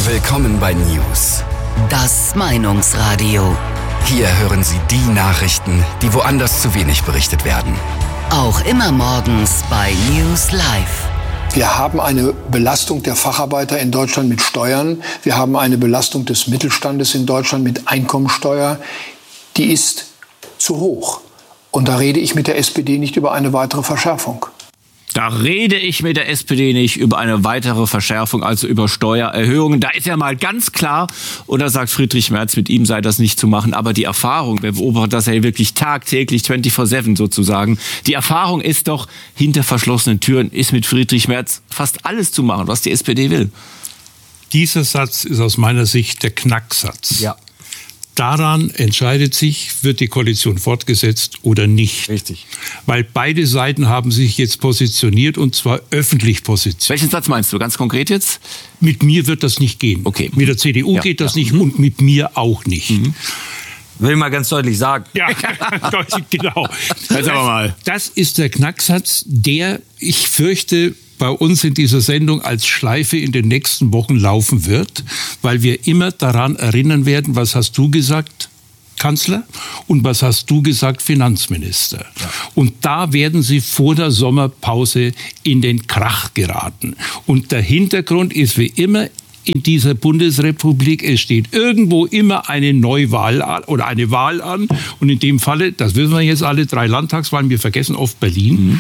Willkommen bei News. Das Meinungsradio. Hier hören Sie die Nachrichten, die woanders zu wenig berichtet werden. Auch immer morgens bei News Live. Wir haben eine Belastung der Facharbeiter in Deutschland mit Steuern. Wir haben eine Belastung des Mittelstandes in Deutschland mit Einkommensteuer. Die ist zu hoch. Und da rede ich mit der SPD nicht über eine weitere Verschärfung. Da rede ich mit der SPD nicht über eine weitere Verschärfung, also über Steuererhöhungen. Da ist ja mal ganz klar, und da sagt Friedrich Merz, mit ihm sei das nicht zu machen. Aber die Erfahrung, wir beobachten das ja wirklich tagtäglich, 24/7 sozusagen. Die Erfahrung ist doch, hinter verschlossenen Türen ist mit Friedrich Merz fast alles zu machen, was die SPD will. Dieser Satz ist aus meiner Sicht der Knacksatz. Ja. Daran entscheidet sich, wird die Koalition fortgesetzt oder nicht. Richtig. Weil beide Seiten haben sich jetzt positioniert, und zwar öffentlich positioniert. Welchen Satz meinst du, ganz konkret jetzt? Mit mir wird das nicht gehen. Okay. Mit der CDU geht das nicht und mit mir auch nicht. Will mal ganz deutlich sagen. Ja, genau. Jetzt aber mal. Das ist der Knacksatz, der, ich fürchte, bei uns in dieser Sendung als Schleife in den nächsten Wochen laufen wird, weil wir immer daran erinnern werden, was hast du gesagt, Kanzler, und was hast du gesagt, Finanzminister. Ja. Und da werden sie vor der Sommerpause in den Krach geraten. Und der Hintergrund ist wie immer in dieser Bundesrepublik, es steht irgendwo immer eine Neuwahl an, oder eine Wahl an. Und in dem Falle, das wissen wir jetzt alle, 3 Landtagswahlen, wir vergessen oft Berlin,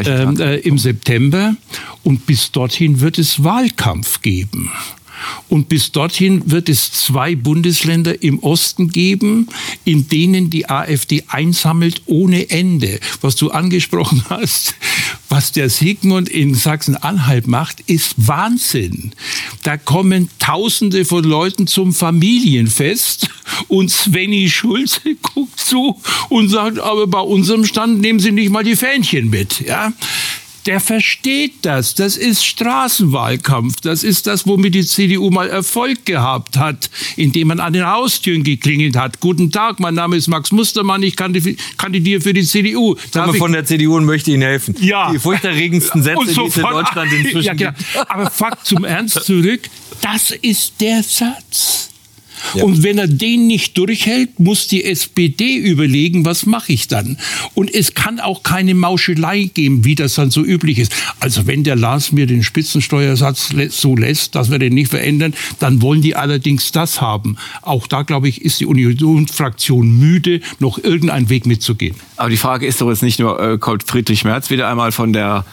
im September. Und bis dorthin wird es Wahlkampf geben. Und bis dorthin wird es 2 Bundesländer im Osten geben, in denen die AfD einsammelt ohne Ende. Was du angesprochen hast, was der Sigmund in Sachsen-Anhalt macht, ist Wahnsinn. Da kommen Tausende von Leuten zum Familienfest und Svenny Schulze guckt zu und sagt, aber bei unserem Stand nehmen Sie nicht mal die Fähnchen mit, ja? Der versteht das. Das ist Straßenwahlkampf. Das ist das, womit die CDU mal Erfolg gehabt hat, indem man an den Haustüren geklingelt hat. Guten Tag, mein Name ist Max Mustermann, ich kandidiere für die CDU. Ich komme von der CDU und möchte Ihnen helfen. Ja. Die furchterregendsten Sätze, die es in Deutschland inzwischen ja, genau. Aber Fakt zum Ernst zurück, das ist der Satz. Ja. Und wenn er den nicht durchhält, muss die SPD überlegen, was mache ich dann? Und es kann auch keine Mauschelei geben, wie das dann so üblich ist. Also wenn der Lars mir den Spitzensteuersatz so lässt, dass wir den nicht verändern, dann wollen die allerdings das haben. Auch da, glaube ich, ist die Unionsfraktion müde, noch irgendeinen Weg mitzugehen. Aber die Frage ist doch jetzt nicht nur, kommt Friedrich Merz wieder einmal von der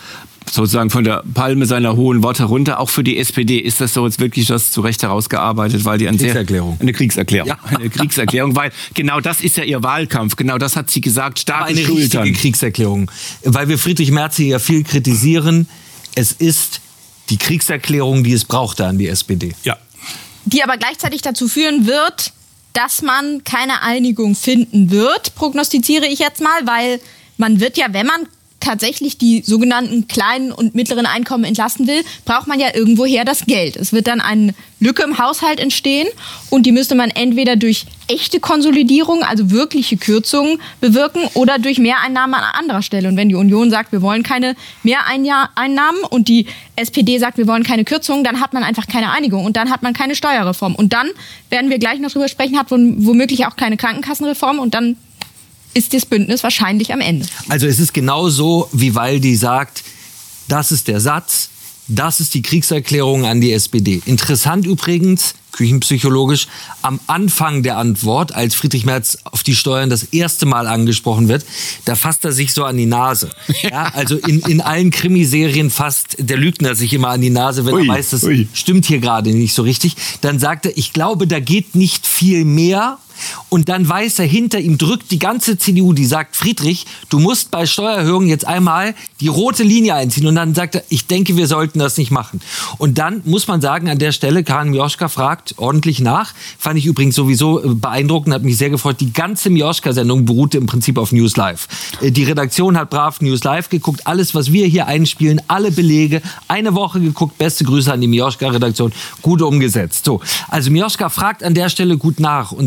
Palme seiner hohen Worte runter. Auch für die SPD ist das so jetzt wirklich das zu Recht herausgearbeitet, weil die eine Kriegserklärung. Ja. Eine Kriegserklärung, weil genau das ist ja ihr Wahlkampf. Genau das hat sie gesagt. Starke Schultern. Richtige Kriegserklärung. Weil wir Friedrich Merz hier ja viel kritisieren. Es ist die Kriegserklärung, die es brauchte an die SPD. Ja. Die aber gleichzeitig dazu führen wird, dass man keine Einigung finden wird, prognostiziere ich jetzt mal, weil man wird ja, wenn man tatsächlich die sogenannten kleinen und mittleren Einkommen entlasten will, braucht man ja irgendwoher das Geld. Es wird dann eine Lücke im Haushalt entstehen und die müsste man entweder durch echte Konsolidierung, also wirkliche Kürzungen bewirken oder durch Mehreinnahmen an anderer Stelle. Und wenn die Union sagt, wir wollen keine Mehreinnahmen und die SPD sagt, wir wollen keine Kürzungen, dann hat man einfach keine Einigung und dann hat man keine Steuerreform. Und dann werden wir gleich noch drüber sprechen, hat womöglich auch keine Krankenkassenreform und dann ist das Bündnis wahrscheinlich am Ende. Also es ist genauso, wie Waldi sagt, das ist der Satz, das ist die Kriegserklärung an die SPD. Interessant übrigens, küchenpsychologisch, am Anfang der Antwort, als Friedrich Merz auf die Steuern das erste Mal angesprochen wird, da fasst er sich so an die Nase. Ja, also in allen Krimiserien fasst der Lügner sich immer an die Nase, wenn er weiß, das stimmt hier gerade nicht so richtig. Dann sagt er, ich glaube, da geht nicht viel mehr. Und dann weiß er, hinter ihm drückt die ganze CDU, die sagt, Friedrich, du musst bei Steuererhöhungen jetzt einmal die rote Linie einziehen. Und dann sagt er, ich denke, wir sollten das nicht machen. Und dann muss man sagen, an der Stelle, Karin Mioschka fragt ordentlich nach. Fand ich übrigens sowieso beeindruckend, hat mich sehr gefreut. Die ganze Mioschka-Sendung beruhte im Prinzip auf News Live. Die Redaktion hat brav News Live geguckt. Alles, was wir hier einspielen, alle Belege. Eine Woche geguckt. Beste Grüße an die Mioschka-Redaktion. Gut umgesetzt. So, also Mioschka fragt an der Stelle gut nach und sagt,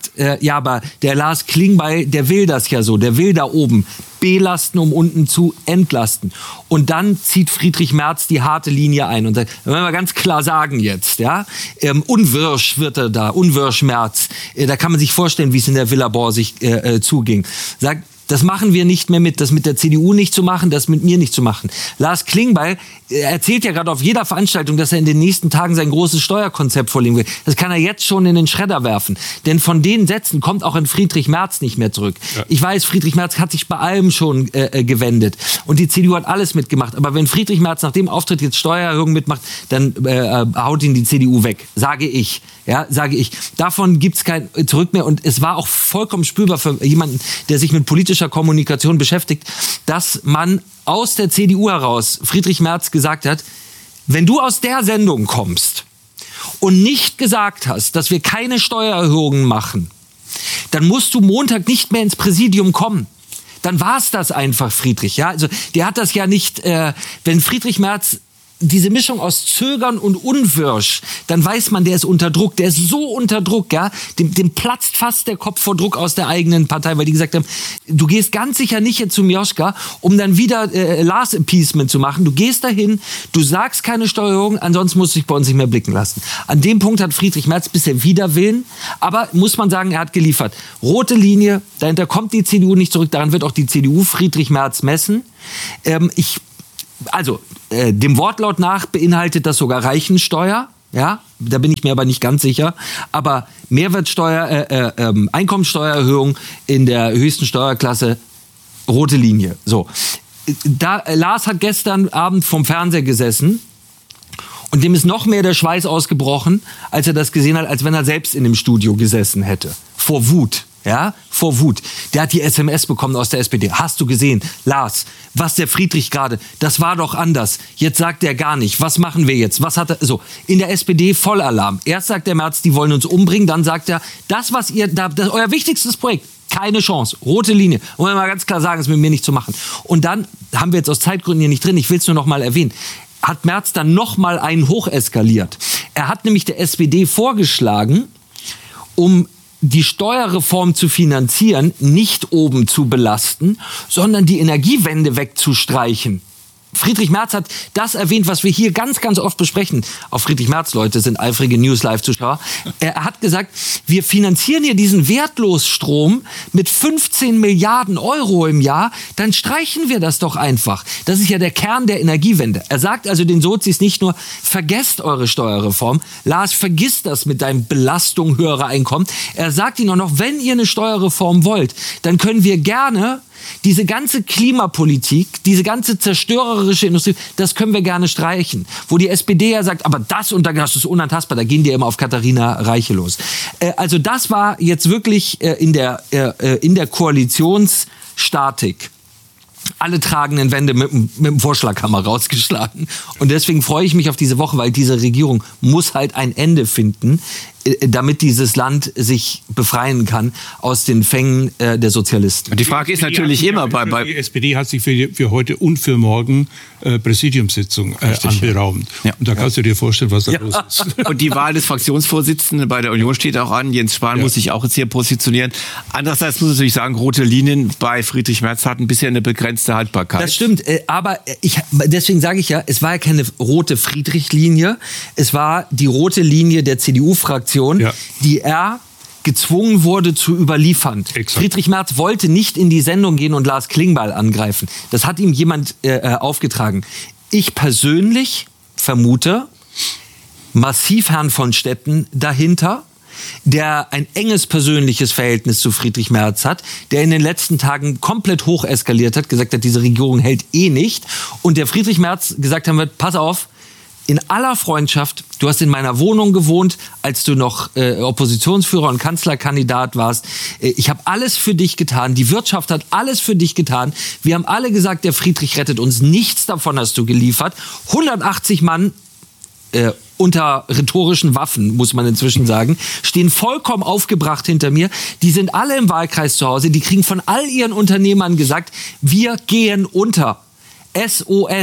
sagt, ja, aber der Lars Klingbeil, der will das ja so, der will da oben belasten, um unten zu entlasten. Und dann zieht Friedrich Merz die harte Linie ein und sagt, wenn wir mal ganz klar sagen jetzt, ja, unwirsch wird er da, unwirsch Merz, da kann man sich vorstellen, wie es in der Villa Borsig zuging. Sagt, das machen wir nicht mehr mit, das mit der CDU nicht zu machen, das mit mir nicht zu machen. Lars Klingbeil erzählt ja gerade auf jeder Veranstaltung, dass er in den nächsten Tagen sein großes Steuerkonzept vorlegen will. Das kann er jetzt schon in den Schredder werfen. Denn von den Sätzen kommt auch ein Friedrich Merz nicht mehr zurück. Ja. Ich weiß, Friedrich Merz hat sich bei allem schon gewendet. Und die CDU hat alles mitgemacht. Aber wenn Friedrich Merz nach dem Auftritt jetzt Steuererhöhungen mitmacht, dann haut ihn die CDU weg. Sage ich. Ja, sage ich. Davon gibt's kein Zurück mehr. Und es war auch vollkommen spürbar für jemanden, der sich mit politischer Kommunikation beschäftigt, dass man aus der CDU heraus Friedrich Merz gesagt hat, wenn du aus der Sendung kommst und nicht gesagt hast, dass wir keine Steuererhöhungen machen, dann musst du Montag nicht mehr ins Präsidium kommen. Dann war es das einfach, Friedrich. Ja, also der hat das ja nicht, wenn Friedrich Merz diese Mischung aus Zögern und Unwirsch, dann weiß man, der ist unter Druck, der ist so unter Druck, ja, dem platzt fast der Kopf vor Druck aus der eigenen Partei, weil die gesagt haben, du gehst ganz sicher nicht jetzt zu Mioschka, um dann wieder Lars-Appeasement zu machen. Du gehst dahin, du sagst keine Steuerung, ansonsten musst du dich bei uns nicht mehr blicken lassen. An dem Punkt hat Friedrich Merz bisher wieder Willen, aber muss man sagen, er hat geliefert. Rote Linie, dahinter kommt die CDU nicht zurück, daran wird auch die CDU Friedrich Merz messen. Dem Wortlaut nach beinhaltet das sogar Reichensteuer. Ja, da bin ich mir aber nicht ganz sicher. Aber Mehrwertsteuer, Einkommensteuererhöhung in der höchsten Steuerklasse, rote Linie. So, Lars hat gestern Abend vom Fernseher gesessen und dem ist noch mehr der Schweiß ausgebrochen, als er das gesehen hat, als wenn er selbst in dem Studio gesessen hätte. Vor Wut. Ja, vor Wut. Der hat die SMS bekommen aus der SPD. Hast du gesehen, Lars, was der Friedrich gerade, das war doch anders. Jetzt sagt er gar nicht. Was machen wir jetzt? Was hat er, so, in der SPD Vollalarm. Erst sagt der Merz, die wollen uns umbringen, dann sagt er, das, was ihr, das euer wichtigstes Projekt, keine Chance, rote Linie. Und wenn wir mal ganz klar sagen, ist mit mir nicht zu machen. Und dann haben wir jetzt aus Zeitgründen hier nicht drin, ich will es nur noch mal erwähnen, hat Merz dann noch mal einen hocheskaliert. Er hat nämlich der SPD vorgeschlagen, um die Steuerreform zu finanzieren, nicht oben zu belasten, sondern die Energiewende wegzustreichen. Friedrich Merz hat das erwähnt, was wir hier ganz, ganz oft besprechen. Auch Friedrich Merz, Leute, sind eifrige News-Live-Zuschauer. Er hat gesagt, wir finanzieren hier diesen Wertlosstrom mit 15 Milliarden Euro im Jahr, dann streichen wir das doch einfach. Das ist ja der Kern der Energiewende. Er sagt also den Sozis nicht nur, vergesst eure Steuerreform, Lars, vergiss das mit deinem Belastung höherer Einkommen. Er sagt ihnen auch noch, wenn ihr eine Steuerreform wollt, dann können wir gerne diese ganze Klimapolitik, diese ganze zerstörerische Industrie, das können wir gerne streichen. Wo die SPD ja sagt, aber das ist unantastbar, da gehen die immer auf Katharina Reiche los. Also das war jetzt wirklich in der Koalitionsstatik alle tragenden Wände mit dem Vorschlaghammer rausgeschlagen. Und deswegen freue ich mich auf diese Woche, weil diese Regierung muss halt ein Ende finden, damit dieses Land sich befreien kann aus den Fängen der Sozialisten. Die Frage ist natürlich immer bei... Die SPD hat sich für heute und für morgen Präsidiumssitzung anberaumt. Ja. Und da kannst du dir vorstellen, was da los ist. Und die Wahl des Fraktionsvorsitzenden bei der Union steht auch an. Jens Spahn muss sich auch jetzt hier positionieren. Andererseits muss ich natürlich sagen, rote Linien bei Friedrich Merz hatten bisher eine begrenzte Haltbarkeit. Das stimmt, aber deswegen sage ich ja, es war ja keine rote Friedrich-Linie, es war die rote Linie der CDU-Fraktion, die er gezwungen wurde zu überliefern. Exakt. Friedrich Merz wollte nicht in die Sendung gehen und Lars Klingbeil angreifen. Das hat ihm jemand aufgetragen. Ich persönlich vermute massiv Herrn von Stetten dahinter, der ein enges persönliches Verhältnis zu Friedrich Merz hat, der in den letzten Tagen komplett hoch eskaliert hat, gesagt hat, diese Regierung hält eh nicht. Und der Friedrich Merz gesagt haben wird, pass auf, in aller Freundschaft, du hast in meiner Wohnung gewohnt, als du noch Oppositionsführer und Kanzlerkandidat warst. Ich habe alles für dich getan. Die Wirtschaft hat alles für dich getan. Wir haben alle gesagt, der Friedrich rettet uns. Nichts davon hast du geliefert. 180 Mann unter rhetorischen Waffen, muss man inzwischen sagen, stehen vollkommen aufgebracht hinter mir. Die sind alle im Wahlkreis zu Hause. Die kriegen von all ihren Unternehmern gesagt, wir gehen unter. SOS.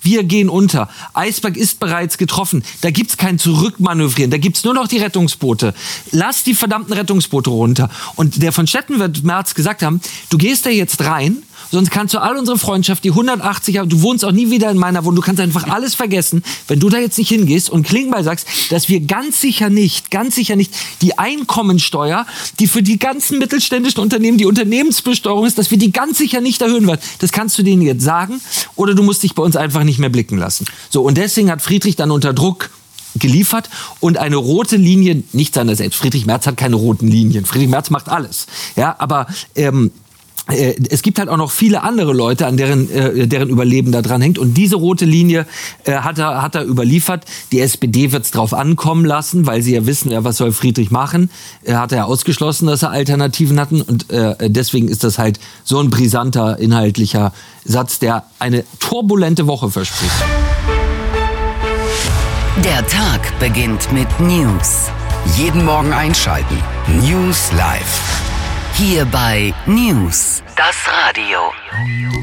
Wir gehen unter. Eisberg ist bereits getroffen. Da gibt's kein Zurückmanövrieren. Da gibt's nur noch die Rettungsboote. Lass die verdammten Rettungsboote runter. Und der von Stetten wird Merz gesagt haben, du gehst da jetzt rein, sonst kannst du all unsere Freundschaft, die 180 Jahre, du wohnst auch nie wieder in meiner Wohnung, du kannst einfach alles vergessen, wenn du da jetzt nicht hingehst und Klingbeil sagst, dass wir ganz sicher nicht die Einkommensteuer, die für die ganzen mittelständischen Unternehmen die Unternehmensbesteuerung ist, dass wir die ganz sicher nicht erhöhen werden. Das kannst du denen jetzt sagen oder du musst dich bei uns einfach nicht mehr blicken lassen. So, und deswegen hat Friedrich dann unter Druck geliefert und eine rote Linie, nicht seiner selbst. Friedrich Merz hat keine roten Linien. Friedrich Merz macht alles. Ja, aber es gibt halt auch noch viele andere Leute, an deren Überleben da dran hängt. Und diese rote Linie hat er überliefert. Die SPD wird es drauf ankommen lassen, weil sie ja wissen, ja, was soll Friedrich machen. Hat er ausgeschlossen, dass er Alternativen hatten. Und deswegen ist das halt so ein brisanter inhaltlicher Satz, der eine turbulente Woche verspricht. Der Tag beginnt mit News. Jeden Morgen einschalten. News Live. Hier bei News, das Radio.